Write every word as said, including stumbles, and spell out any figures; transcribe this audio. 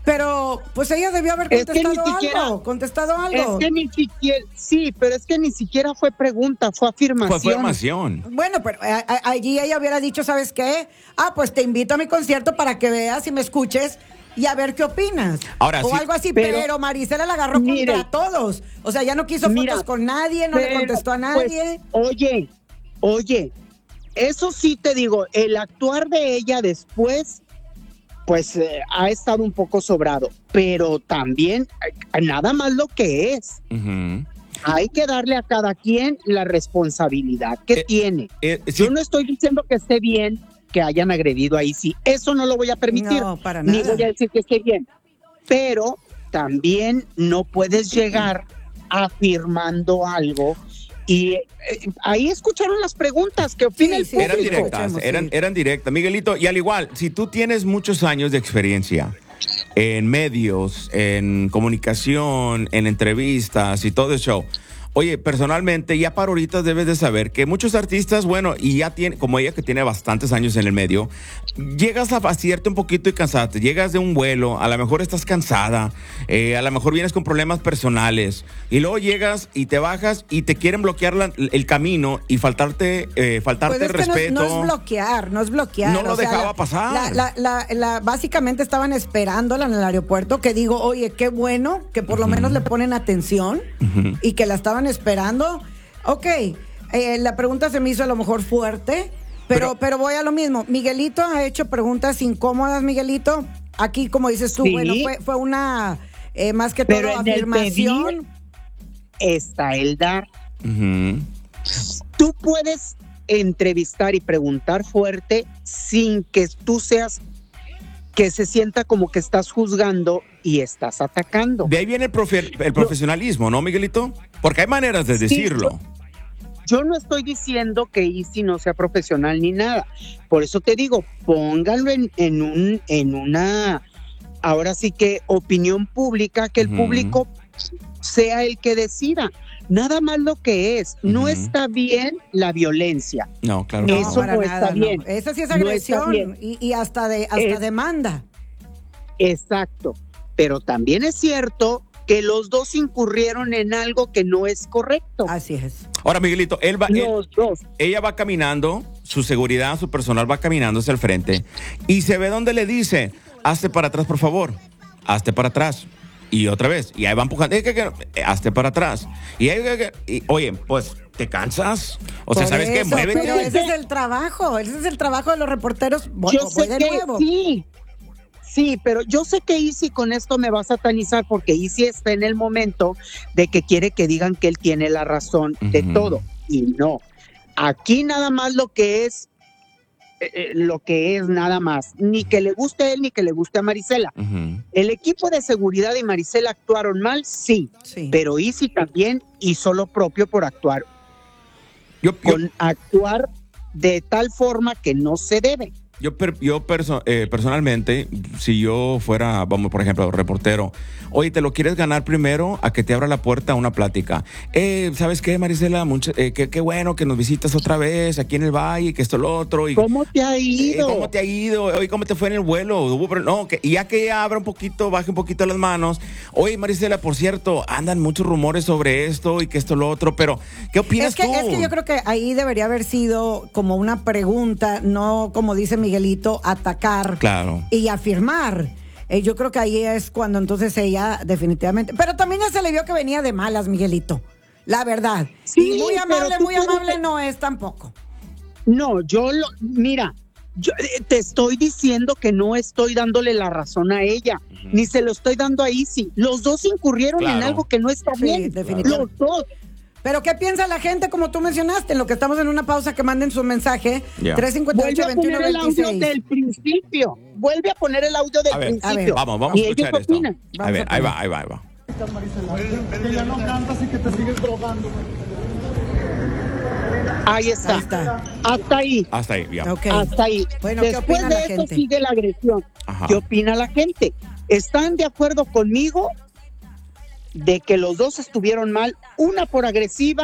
Pero, pues ella debió haber Es que contestado ni siquiera- algo, contestado algo. Es que ni siquiera, sí, pero es que ni siquiera fue pregunta, fue afirmación. Fue afirmación. Bueno, pero a- a- allí ella hubiera dicho, ¿sabes qué? Ah, pues te invito a mi concierto para que veas y me escuches y a ver qué opinas. Ahora o sí, algo así, pero, pero Marisela la agarró mire, contra todos. O sea, ya no quiso mira, fotos con nadie, no le pero, contestó a pues, nadie. oye, oye, eso sí te digo, el actuar de ella después, pues eh, ha estado un poco sobrado, pero también eh, nada más lo que es. Ujú. Hay que darle a cada quien la responsabilidad que Eh, tiene. Eh, sí, Yo no estoy diciendo que esté bien que hayan agredido ahí, sí, eso no lo voy a permitir, No, para ni nada. voy a decir que esté bien, pero también no puedes llegar afirmando algo y eh, ahí escucharon las preguntas, ¿qué opina Sí, el sí, público? eran sí, directas, escuchemos, eran, sí. eran directas. Miguelito, y al igual, si tú tienes muchos años de experiencia en medios, en comunicación, en entrevistas y todo eso, oye, personalmente, ya para ahorita debes de saber que muchos artistas, bueno, y ya tiene, como ella que tiene bastantes años en el medio, llegas a vaciarte un poquito y cansarte. Llegas de un vuelo, a lo mejor estás cansada, eh, a lo mejor vienes con problemas personales, y luego llegas y te bajas y te quieren bloquear la- el camino y faltarte, eh, faltarte Pues es que no es- respeto. No, es bloquear, no es bloquear. No lo o sea, dejaba la- pasar. La, la, la, la- básicamente estaban esperándola en el aeropuerto, que digo, oye, qué bueno que por lo menos le ponen atención Ujú. y que la estaban esperando. Ok, eh, la pregunta se me hizo a lo mejor fuerte, pero, Pero- pero, voy a lo mismo. Miguelito ha hecho preguntas incómodas, Miguelito. Aquí, como dices tú, Sí. bueno, fue, fue una, eh, más que Pero todo, en el afirmación. pedir está el dar. Ujú. Tú puedes entrevistar y preguntar fuerte sin que tú seas, que se sienta como que estás juzgando y estás atacando. De ahí viene el, profe- el profesionalismo, ¿no, Miguelito? Porque hay maneras de Sí, decirlo. Yo no estoy diciendo que Izzy no sea profesional ni nada. Por eso te digo, póngalo en, en un, en una, ahora sí que opinión pública, que el Ujú. público sea el que decida. Nada más lo que es. No Ujú. está bien la violencia. No, claro No, que Eso para no nada, está no. bien. Esa sí es No está agresión bien. y, y hasta de hasta Es- demanda. Exacto. Pero también es cierto que los dos incurrieron en algo que no es correcto. Así es. Ahora, Miguelito, él va, él- Los dos. ella va caminando, su seguridad, su personal va caminando hacia el frente y se ve donde le dice, hazte para atrás, por favor, hazte para atrás. Y otra vez, y ahí va empujando, "Eh, que- que- eh, hazte para atrás. Y, ahí, que- que- y, oye, pues, ¿te cansas? O sea, Por ¿sabes qué? eso, Muévete. Pero ese es el trabajo, ese es el trabajo de los reporteros. Voy, Yo voy sé de que nuevo. sí, sí, pero yo sé que Izzy con esto me va a satanizar porque Izzy está en el momento de que quiere que digan que él tiene la razón de Ujú. todo y no. Aquí nada más lo que es, eh, eh, lo que es nada más, ni que le guste a él ni que le guste a Marisela. Ujú. El equipo de seguridad y Marisela actuaron mal, sí, Sí. pero Izzy también hizo lo propio por actuar, Yo, yo, con actuar de tal forma que no se debe. yo, per- yo perso- eh, personalmente, si yo fuera, vamos, por ejemplo, reportero, oye, ¿te lo quieres ganar primero a que te abra la puerta a una plática? Eh, ¿sabes qué, Marisela? Mucho, eh, qué, qué bueno que nos visitas otra vez aquí en el valle, que esto, lo otro. Y, ¿Cómo te ha Eh, ido? ¿Cómo te ha ido? Oye, ¿cómo te fue en el vuelo? Hubo pro- No, que, y ya que ella abra un poquito, baje un poquito las manos. Oye, Marisela, por cierto, andan muchos rumores sobre esto y que esto, lo otro, pero ¿qué opinas Es que, tú? es que yo creo que ahí debería haber sido como una pregunta, no como dice Miguelito, atacar Claro. y afirmar. Eh, yo creo que ahí es cuando entonces ella definitivamente... Pero también ya se le vio que venía de malas, Miguelito. La verdad. Sí, y muy pero amable, tú muy puedes- amable no es tampoco. No, yo lo, mira, yo eh, te estoy diciendo que no estoy dándole la razón a ella, Ujú. ni se lo estoy dando a Izzy. Los dos incurrieron en Claro. algo que no está Sí, bien. definitivamente. Los dos. Pero ¿qué piensa la gente, como tú mencionaste? En lo que estamos en una pausa, que manden su mensaje. Ya. tres cinco ocho, Vuelve a veintiuno poner el audio veintiséis. del principio. Vuelve a poner el audio del A ver, principio. a ver. Vamos, vamos a Y ellos escuchar esto. opinan. A Vamos ver, a ahí poner. va, ahí va, ahí va. Que ya no cantas y que te sigues drogando. Ahí está. Ahí está. Hasta ahí. Hasta ahí, ya. Ok. Hasta ahí. Bueno, ¿qué Después opina de la eso gente? sigue la agresión. Ajá. ¿Qué opina la gente? ¿Están de acuerdo conmigo de que los dos estuvieron mal? Una por agresiva